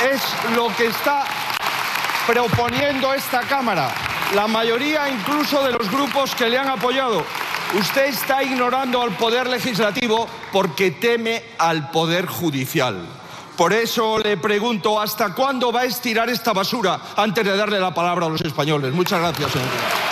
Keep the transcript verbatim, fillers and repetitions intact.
es lo que está proponiendo esta Cámara. La mayoría incluso de los grupos que le han apoyado. Usted está ignorando al Poder Legislativo porque teme al Poder Judicial. Por eso le pregunto, ¿hasta cuándo va a estirar esta basura antes de darle la palabra a los españoles? Muchas gracias, señor.